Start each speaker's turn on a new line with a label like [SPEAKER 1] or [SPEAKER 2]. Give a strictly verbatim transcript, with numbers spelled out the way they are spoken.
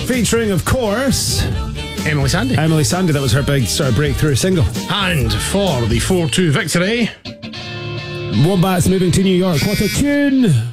[SPEAKER 1] featuring, of course,
[SPEAKER 2] Emily Sandé.
[SPEAKER 1] Emily Sandé. That was her big sort of breakthrough single.
[SPEAKER 2] And for the four two victory,
[SPEAKER 1] Wombats moving to New York. What a tune!